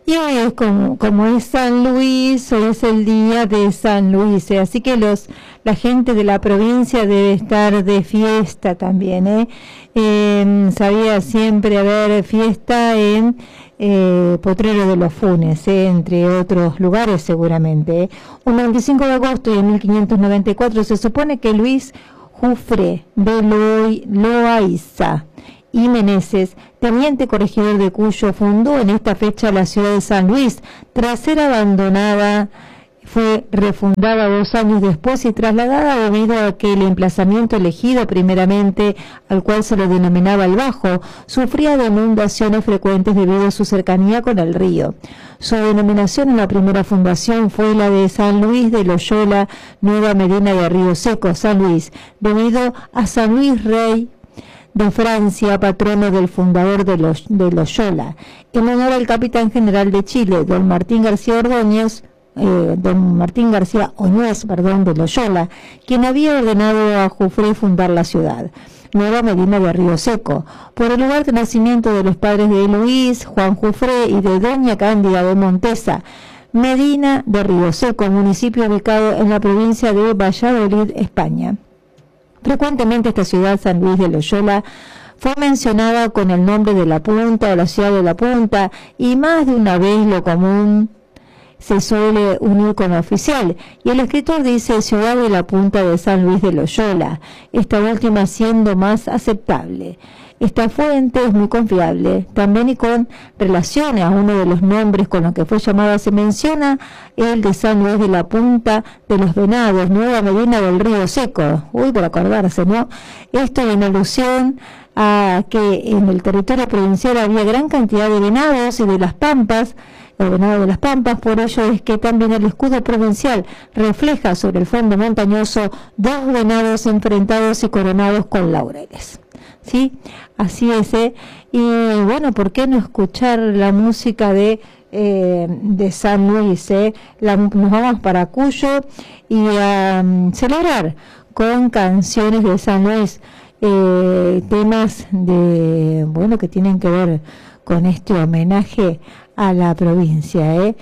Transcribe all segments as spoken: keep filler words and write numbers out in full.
Y hoy es como, como es San Luis, hoy es el día de San Luis, ¿eh? Así que los la gente de la provincia debe estar de fiesta también, ¿eh? Eh, sabía siempre haber fiesta en eh, Potrero de los Funes, ¿eh? Entre otros lugares seguramente, ¿eh? Un veinticinco de agosto de mil quinientos noventa y cuatro se supone que Luis Jufre de Loy, Loaiza y Meneses, teniente corregidor de Cuyo, fundó en esta fecha la ciudad de San Luis. Tras ser abandonada, fue refundada dos años después y trasladada debido a que el emplazamiento elegido primeramente, al cual se lo denominaba el Bajo, sufría de inundaciones frecuentes debido a su cercanía con el río. Su denominación en la primera fundación fue la de San Luis de Loyola, Nueva Medina de Río Seco, San Luis, debido a San Luis Rey de Francia, patrono del fundador de, los, de Loyola, en honor al capitán general de Chile, don Martín García Ordóñez, eh, don Martín García Oñez, perdón, de Loyola, quien había ordenado a Jufré fundar la ciudad, Nueva Medina de Río Seco, por el lugar de nacimiento de los padres de Luis, Juan Jufré, y de doña Cándida de Montesa, Medina de Río Seco, municipio ubicado en la provincia de Valladolid, España. Frecuentemente esta ciudad, San Luis de Loyola, fue mencionada con el nombre de La Punta o la ciudad de La Punta, y más de una vez lo común se suele unir con lo oficial, y el escritor dice ciudad de La Punta de San Luis de Loyola, esta última siendo más aceptable. Esta fuente es muy confiable, también y con relación a uno de los nombres con los que fue llamada se menciona el de San Luis de la Punta de los Venados, Nueva Medina del Río Seco, uy, por acordarse, ¿no? Esto en alusión a que en el territorio provincial había gran cantidad de venados y de las pampas, el venado de las pampas, por ello es que también el escudo provincial refleja sobre el fondo montañoso dos venados enfrentados y coronados con laureles. ¿Sí? Así es, ¿eh? Y bueno, ¿por qué no escuchar la música de eh, de San Luis, eh? La, nos vamos para Cuyo y a um, celebrar con canciones de San Luis, eh, temas de, bueno, que tienen que ver con este homenaje a la provincia, ¿eh?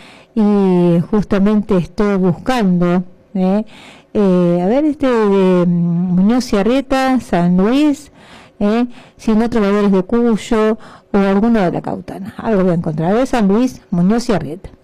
Y justamente estoy buscando, ¿eh? Eh, a ver, este de Muñoz y Arrieta, San Luis, ¿Eh? si no trovadores de Cuyo o alguno de la Cautana, algo voy a encontrar. De San Luis, Muñoz y Arrieta.